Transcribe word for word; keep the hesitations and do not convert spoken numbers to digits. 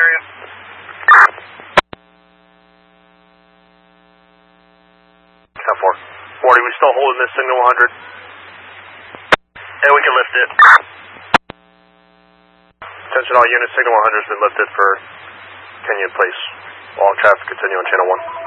area. ten four. Morty, we still holding this signal one hundred? And we can lift it. Attention all units, signal one hundred has been lifted for Kenyon Place. All traffic continue on channel one.